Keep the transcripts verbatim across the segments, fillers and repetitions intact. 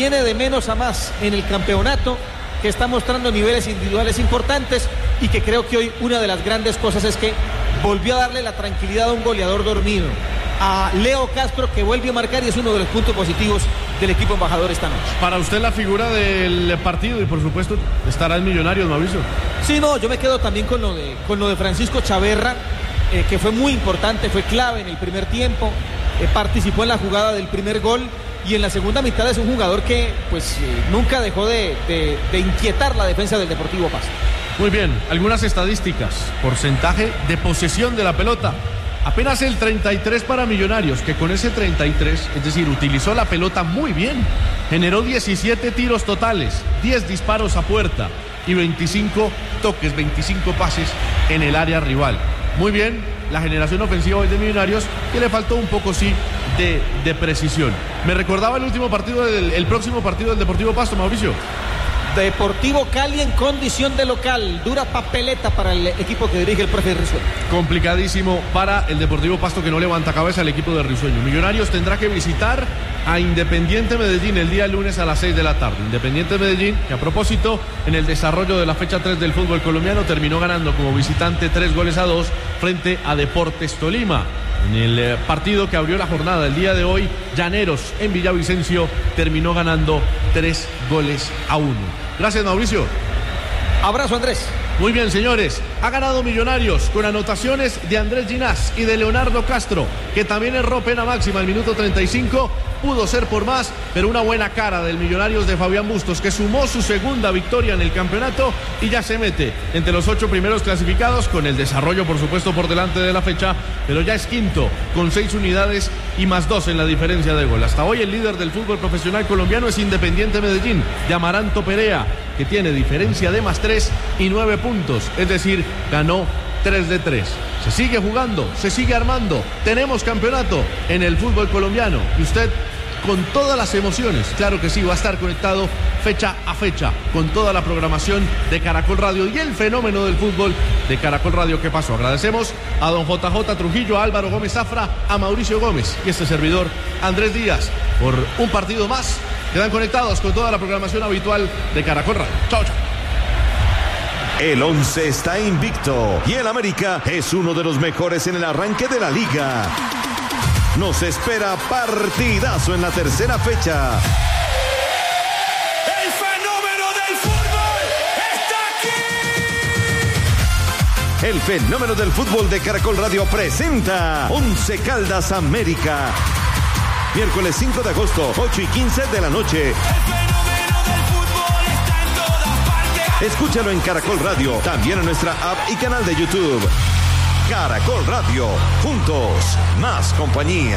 viene de menos a más en el campeonato, que está mostrando niveles individuales importantes y que creo que hoy una de las grandes cosas es que volvió a darle la tranquilidad a un goleador dormido, a Leo Castro, que vuelve a marcar y es uno de los puntos positivos del equipo embajador esta noche. Para usted la figura del partido y por supuesto estará en Millonarios, Mauricio. Sí, no, yo me quedo también con lo de, con lo de Francisco Chaverra, eh, que fue muy importante, fue clave en el primer tiempo, eh, participó en la jugada del primer gol y en la segunda mitad es un jugador que pues eh, nunca dejó de, de, de inquietar la defensa del Deportivo Pasto. Muy bien, algunas estadísticas. Porcentaje de posesión de la pelota. Apenas el treinta y tres para Millonarios, que con ese treinta y tres, es decir, utilizó la pelota muy bien. Generó diecisiete tiros totales, diez disparos a puerta y veinticinco toques, veinticinco pases en el área rival. Muy bien, la generación ofensiva hoy de Millonarios, que le faltó un poco, sí, de, de precisión. Me recordaba el último partido, del, el próximo partido del Deportivo Pasto, Mauricio. Deportivo Cali en condición de local, dura papeleta para el equipo que dirige el profe Risueño. Complicadísimo para el Deportivo Pasto, que no levanta cabeza al equipo de Risueño. Millonarios tendrá que visitar a Independiente Medellín el día lunes a las seis de la tarde. Independiente Medellín, que a propósito, en el desarrollo de la fecha tres del fútbol colombiano, terminó ganando como visitante tres goles a dos frente a Deportes Tolima. En el partido que abrió la jornada el día de hoy, Llaneros en Villavicencio terminó ganando tres goles a uno. Gracias, Mauricio. Abrazo, Andrés. Muy bien, señores. Ha ganado Millonarios con anotaciones de Andrés Ginás y de Leonardo Castro, que también erró pena máxima al minuto treinta y cinco. Pudo ser por más, pero una buena cara del Millonarios de Fabián Bustos, que sumó su segunda victoria en el campeonato y ya se mete entre los ocho primeros clasificados, con el desarrollo, por supuesto, por delante de la fecha, pero ya es quinto, con seis unidades y más dos en la diferencia de gol. Hasta hoy el líder del fútbol profesional colombiano es Independiente Medellín, de Amaranto Perea, que tiene diferencia de más tres y nueve puntos, es decir, ganó tres de tres. Se sigue jugando, se sigue armando, tenemos campeonato en el fútbol colombiano y usted, con todas las emociones, claro que sí, va a estar conectado fecha a fecha con toda la programación de Caracol Radio y el fenómeno del fútbol de Caracol Radio. ¿Qué pasó? Agradecemos a don J J Trujillo, a Álvaro Gómez Zafra, a Mauricio Gómez y este servidor Andrés Díaz por un partido más. Quedan conectados con toda la programación habitual de Caracol Radio. Chao, chao. El once está invicto y el América es uno de los mejores en el arranque de la liga. Nos espera partidazo en la tercera fecha. ¡El fenómeno del fútbol está aquí! El fenómeno del fútbol de Caracol Radio presenta Once Caldas América. Miércoles cinco de agosto, ocho y quince de la noche. El fenómeno del fútbol está en todas partes. Escúchalo en Caracol Radio, también en nuestra app y canal de YouTube. Caracol Radio, juntos, más compañía.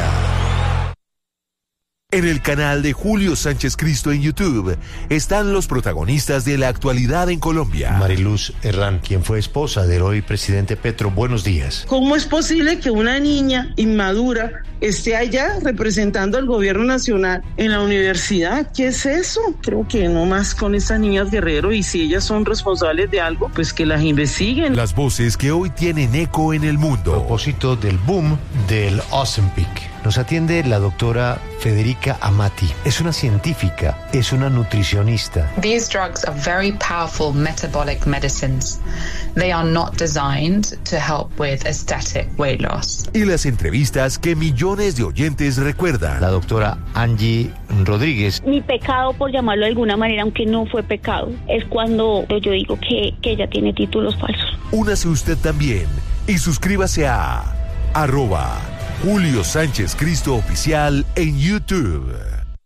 En el canal de Julio Sánchez Cristo en YouTube están los protagonistas de la actualidad en Colombia. Mariluz Herrán, quien fue esposa del hoy presidente Petro. Buenos días. ¿Cómo es posible que una niña inmadura esté allá representando al gobierno nacional en la universidad? ¿Qué es eso? Creo que no más con estas niñas Guerrero, y si ellas son responsables de algo, pues que las investiguen. Las voces que hoy tienen eco en el mundo. A propósito del boom del Ozempic, nos atiende la doctora Federica Amati. Es una científica, es una nutricionista. These drugs are very powerful metabolic medicines. They are not designed to help with aesthetic weight loss. Y las entrevistas que millones de oyentes recuerdan. La doctora Angie Rodríguez. Mi pecado, por llamarlo de alguna manera, aunque no fue pecado, es cuando yo digo que, que ella tiene títulos falsos. Únase usted también y suscríbase a arroba Julio Sánchez Cristo Oficial en YouTube.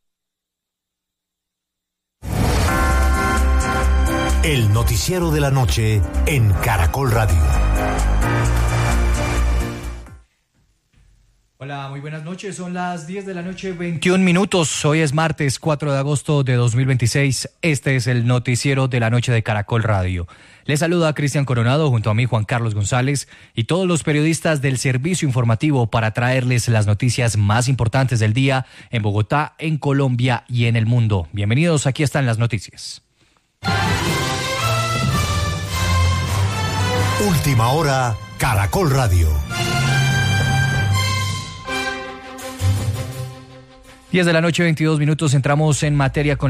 El noticiero de la noche en Caracol Radio. Hola, muy buenas noches. Son las diez de la noche, veintiún minutos. Hoy es martes cuatro de agosto de dos mil veintiséis. Este es el noticiero de la noche de Caracol Radio. Les saluda a Cristian Coronado junto a mí Juan Carlos González y todos los periodistas del servicio informativo para traerles las noticias más importantes del día en Bogotá, en Colombia y en el mundo. Bienvenidos, aquí están las noticias. Última hora, Caracol Radio. diez de la noche, veintidós minutos, entramos en materia con